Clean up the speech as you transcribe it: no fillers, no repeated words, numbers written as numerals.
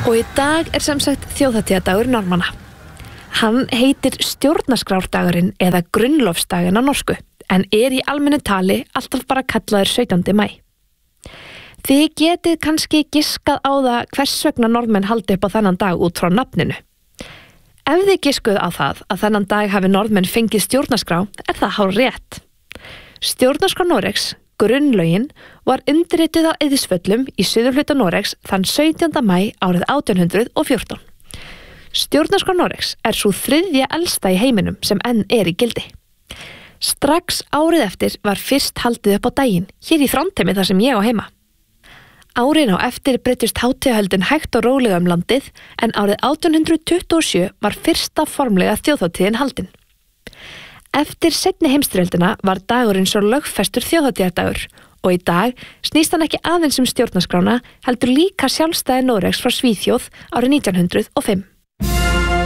Og í dag sem sagt þjóðhátíðardagur Norðmanna. Hann heitir stjórnarskrárdagurinn eða grunnlofsdaginn á norsku, en í almennu tali alltaf bara kallaður 17. maí. Þið getið kannski giskað á það hvers vegna Norðmenn haldi upp á þennan dag út frá nafninu. Ef þið giskuð á það að þennan dag hafi Norðmenn fengið stjórnarskrá, það hárrétt. Stjórnarskrá Noregs, grunnlögin, var undirrituð á Eiðisfjöllum í suðurhluta Noregs þann 17. maí árið 1814. Stjórnarskrá Noregs sú þriðja elsta í heiminum sem enn í gildi. Strax árið eftir var fyrst haldið upp á daginn, hér í Þrándheimi þar sem ég á heima. Árin á eftir breyttust hátíðahöldin hægt og rólega landið, en árið 1827 var fyrsta formlega þjóðhátíðin haldin. Eftir seinni heimsstyrjöldina var dagurinn svo lögfestur þjóðhátíðardagur og í dag snýst hann ekki aðeins stjórnarskrána heldur líka sjálfstæði Noregs frá Svíþjóð árið 1905.